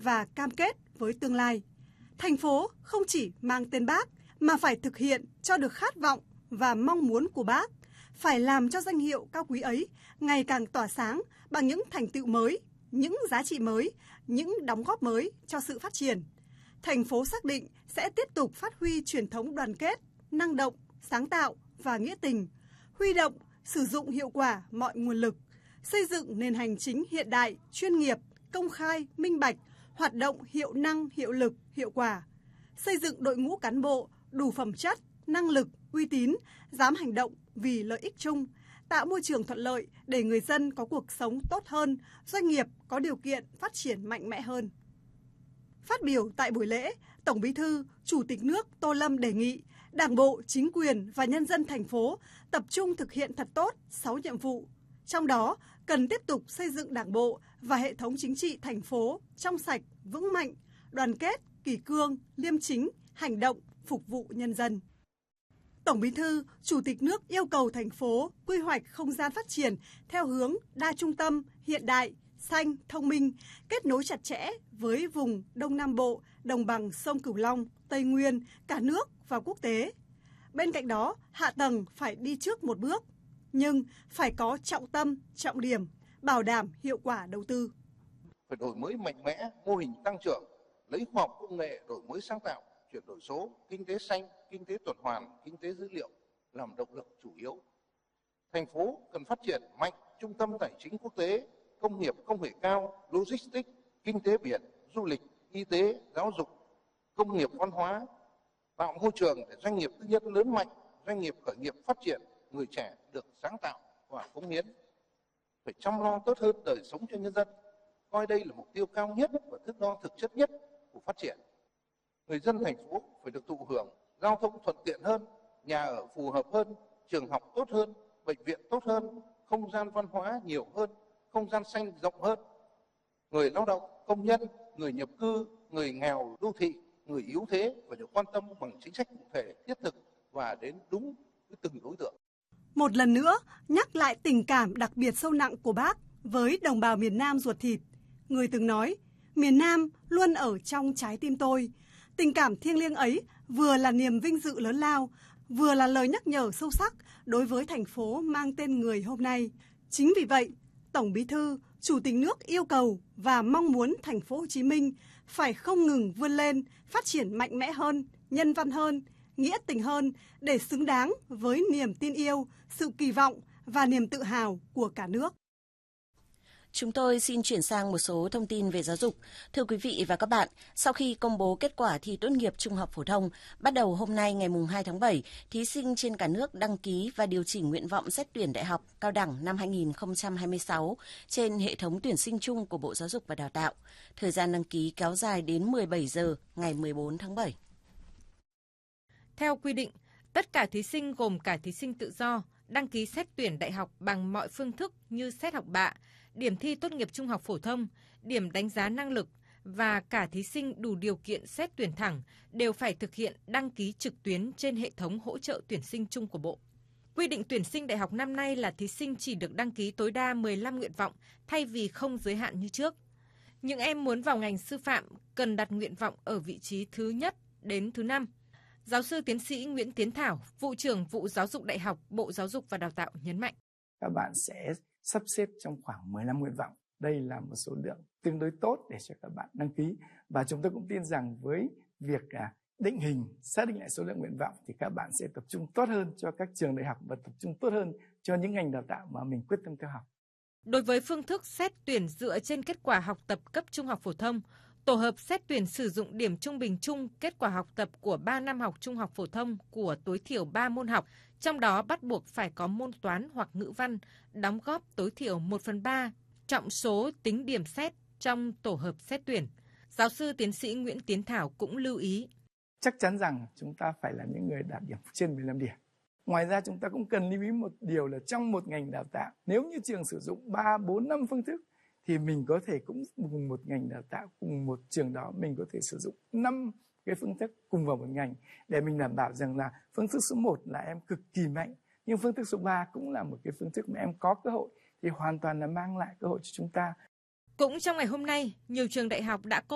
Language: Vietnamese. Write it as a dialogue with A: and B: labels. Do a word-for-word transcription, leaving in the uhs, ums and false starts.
A: và cam kết với tương lai. Thành phố không chỉ mang tên Bác mà phải thực hiện cho được khát vọng và mong muốn của Bác, phải làm cho danh hiệu cao quý ấy ngày càng tỏa sáng bằng những thành tựu mới, những giá trị mới, những đóng góp mới cho sự phát triển. Thành phố xác định sẽ tiếp tục phát huy truyền thống đoàn kết, năng động, sáng tạo và nghĩa tình, huy động, sử dụng hiệu quả mọi nguồn lực, xây dựng nền hành chính hiện đại, chuyên nghiệp, công khai, minh bạch, hoạt động hiệu năng, hiệu lực, hiệu quả, xây dựng đội ngũ cán bộ đủ phẩm chất, năng lực, uy tín, dám hành động vì lợi ích chung, tạo môi trường thuận lợi để người dân có cuộc sống tốt hơn, doanh nghiệp có điều kiện phát triển mạnh mẽ hơn. Phát biểu tại buổi lễ, Tổng Bí thư, Chủ tịch nước Tô Lâm đề nghị Đảng bộ, chính quyền và nhân dân thành phố tập trung thực hiện thật tốt sáu nhiệm vụ. Trong đó, cần tiếp tục xây dựng Đảng bộ và hệ thống chính trị thành phố trong sạch, vững mạnh, đoàn kết, kỷ cương, liêm chính, hành động, phục vụ nhân dân. Tổng Bí thư, Chủ tịch nước yêu cầu thành phố quy hoạch không gian phát triển theo hướng đa trung tâm, hiện đại, xanh, thông minh, kết nối chặt chẽ với vùng Đông Nam Bộ, đồng bằng sông Cửu Long, Tây Nguyên, cả nước và quốc tế. Bên cạnh đó, hạ tầng phải đi trước một bước, nhưng phải có trọng tâm, trọng điểm, bảo đảm hiệu quả đầu tư.
B: Phải đổi mới mạnh mẽ mô hình tăng trưởng, lấy khoa học công nghệ đổi mới sáng tạo, chuyển đổi số, kinh tế xanh, kinh tế tuần hoàn, kinh tế dữ liệu làm động lực chủ yếu. Thành phố cần phát triển mạnh trung tâm tài chính quốc tế, công nghiệp công nghệ cao, logistics, kinh tế biển, du lịch, y tế, giáo dục, công nghiệp văn hóa, tạo môi trường để doanh nghiệp tư nhân lớn mạnh, doanh nghiệp khởi nghiệp phát triển, người trẻ được sáng tạo và cống hiến. Phải chăm lo tốt hơn đời sống cho nhân dân, coi đây là mục tiêu cao nhất và thước đo thực chất nhất của phát triển. Người dân thành phố phải được thụ hưởng giao thông thuận tiện hơn, nhà ở phù hợp hơn, trường học tốt hơn, bệnh viện tốt hơn, không gian văn hóa nhiều hơn, không gian xanh rộng hơn. Người lao động, công nhân, người nhập cư, người nghèo, đô thị, người yếu thế phải được quan tâm bằng chính sách cụ thể, thiết thực và đến đúng với từng đối tượng.
A: Một lần nữa, nhắc lại tình cảm đặc biệt sâu nặng của Bác với đồng bào miền Nam ruột thịt. Người từng nói, miền Nam luôn ở trong trái tim tôi. Tình cảm thiêng liêng ấy vừa là niềm vinh dự lớn lao, vừa là lời nhắc nhở sâu sắc đối với thành phố mang tên người hôm nay. Chính vì vậy, Tổng Bí thư, Chủ tịch nước yêu cầu và mong muốn thành phố Hồ Chí Minh phải không ngừng vươn lên, phát triển mạnh mẽ hơn, nhân văn hơn, nghĩa tình hơn để xứng đáng với niềm tin yêu, sự kỳ vọng và niềm tự hào của cả nước.
C: Chúng tôi xin chuyển sang một số thông tin về giáo dục. Thưa quý vị và các bạn, sau khi công bố kết quả thi tốt nghiệp trung học phổ thông, bắt đầu hôm nay ngày hai tháng bảy, thí sinh trên cả nước đăng ký và điều chỉnh nguyện vọng xét tuyển đại học, cao đẳng năm hai nghìn không trăm hai mươi sáu trên hệ thống tuyển sinh chung của Bộ Giáo dục và Đào tạo. Thời gian đăng ký kéo dài đến mười bảy giờ ngày mười bốn tháng bảy.
D: Theo quy định, tất cả thí sinh gồm cả thí sinh tự do đăng ký xét tuyển đại học bằng mọi phương thức như xét học bạ, điểm thi tốt nghiệp trung học phổ thông, điểm đánh giá năng lực và cả thí sinh đủ điều kiện xét tuyển thẳng đều phải thực hiện đăng ký trực tuyến trên hệ thống hỗ trợ tuyển sinh chung của Bộ. Quy định tuyển sinh đại học năm nay là thí sinh chỉ được đăng ký tối đa mười lăm nguyện vọng thay vì không giới hạn như trước. Những em muốn vào ngành sư phạm cần đặt nguyện vọng ở vị trí thứ nhất đến thứ năm. Giáo sư tiến sĩ Nguyễn Tiến Thảo, Vụ trưởng Vụ Giáo dục Đại học, Bộ Giáo dục và Đào tạo nhấn mạnh.
E: Các bạn sẽ sắp xếp trong khoảng mười lăm nguyện vọng. Đây là một số lượng tương đối tốt để cho các bạn đăng ký. Và chúng tôi cũng tin rằng với việc định hình, xác định lại số lượng nguyện vọng thì các bạn sẽ tập trung tốt hơn cho các trường đại học và tập trung tốt hơn cho những ngành đào tạo mà mình quyết tâm theo học.
D: Đối với phương thức xét tuyển dựa trên kết quả học tập cấp trung học phổ thông, tổ hợp xét tuyển sử dụng điểm trung bình chung kết quả học tập của ba năm học trung học phổ thông của tối thiểu ba môn học, trong đó bắt buộc phải có môn toán hoặc ngữ văn, đóng góp tối thiểu một phần ba trọng số tính điểm xét trong tổ hợp xét tuyển. Giáo sư tiến sĩ Nguyễn Tiến Thảo cũng lưu ý.
E: Chắc chắn rằng chúng ta phải là những người đạt điểm trên mười lăm điểm. Ngoài ra chúng ta cũng cần lưu ý một điều là trong một ngành đào tạo, nếu như trường sử dụng ba, bốn, năm phương thức, thì mình có thể cũng cùng một ngành đào tạo, cùng một trường đó mình có thể sử dụng năm cái phương thức cùng vào một ngành để mình đảm bảo rằng là phương thức số một là em cực kỳ mạnh, nhưng phương thức số ba cũng là một cái phương thức mà em có cơ hội thì hoàn toàn là mang lại cơ hội cho chúng ta.
D: Cũng trong ngày hôm nay, nhiều trường đại học đã